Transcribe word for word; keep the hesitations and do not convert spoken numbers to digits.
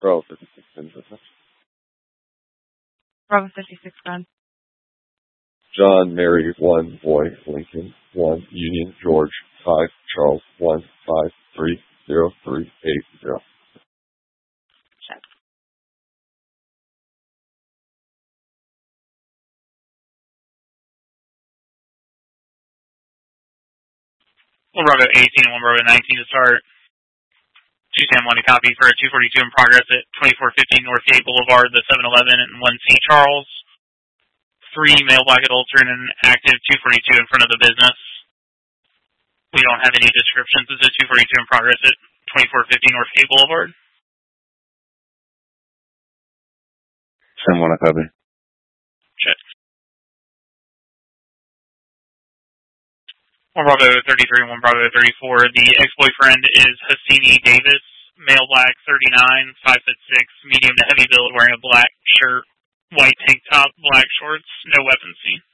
Bravo fifty-six in business. Bravo fifty-six gun. John, Mary, one, Boy, Lincoln, one, Union, George, five, Charles, one, five, three, zero, three, eight, zero. Check. One Bravo eighteen and one Bravo nineteen to start. two ten one to copy for a two forty-two in progress at twenty-four fifty Northgate Boulevard, the seven eleven and one C Charles. Three male black adults are in an active two forty-two in front of the business. We don't have any descriptions. It's a two forty-two in progress at twenty-four fifty Northgate Boulevard. ten one, I copy. Check. one Bravo thirty-three and one Bravo thirty-four. The ex-boyfriend is Hassini Davis, male black, thirty-nine, five foot six, medium to heavy build, wearing a black shirt, white tank top, black shorts, no weapons seen.